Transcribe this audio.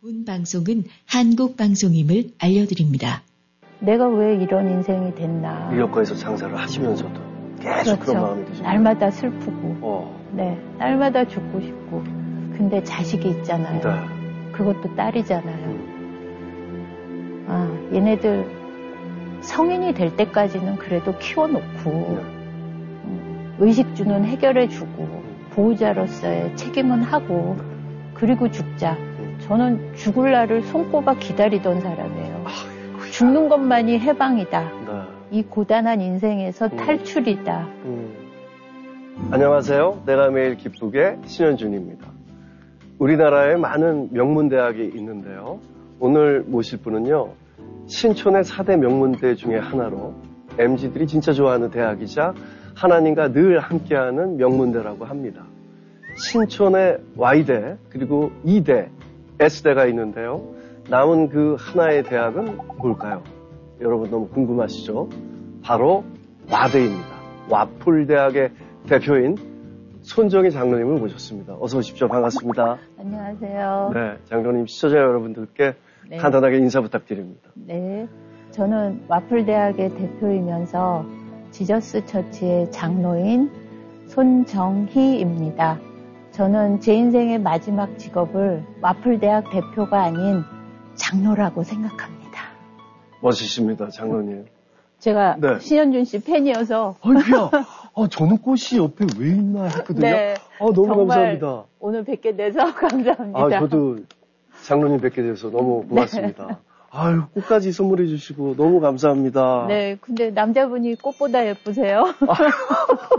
본 방송은 한국 방송임을 알려드립니다. 내가 왜 이런 인생이 됐나. 무역과에서 장사를 하시면서도 계속 그렇죠. 그런 마음이 드시죠. 날마다 슬프고, 네, 날마다 죽고 싶고. 근데 자식이 있잖아요. 네. 그것도 딸이잖아요. 아, 얘네들 성인이 될 때까지는 그래도 키워놓고 의식주는 해결해주고 보호자로서의 책임은 하고 그리고 죽자. 저는 죽을 날을 손꼽아 기다리던 사람이에요. 죽는 것만이 해방이다. 네. 이 고단한 인생에서 탈출이다. 안녕하세요. 내가 매일 기쁘게 신현준입니다. 우리나라에 많은 명문대학이 있는데요. 오늘 모실 분은요. 신촌의 4대 명문대 중에 하나로 MZ들이 진짜 좋아하는 대학이자 하나님과 늘 함께하는 명문대라고 합니다. 신촌의 Y대 그리고 E대, S대가 있는데요. 남은 그 하나의 대학은 뭘까요? 여러분 너무 궁금하시죠? 바로 와대입니다. 와플대학의 대표인 손정희 장로님을 모셨습니다. 어서 오십시오. 반갑습니다. 안녕하세요. 네, 장로님 시청자 여러분들께 네. 간단하게 인사 부탁드립니다. 네, 저는 와플대학의 대표이면서 지저스 처치의 장로인 손정희입니다. 저는 제 인생의 마지막 직업을 와플대학 대표가 아닌 장로라고 생각합니다. 멋지십니다, 장로님. 제가 네. 신현준 씨 팬이어서 아이고야, 저는 꽃이 옆에 왜 있나 했거든요. 네, 너무 정말 감사합니다. 오늘 뵙게 돼서 감사합니다. 저도 장로님 뵙게 돼서 너무 고맙습니다. 네. 아유, 꽃까지 선물해 주시고 너무 감사합니다. 네, 근데 남자분이 꽃보다 예쁘세요.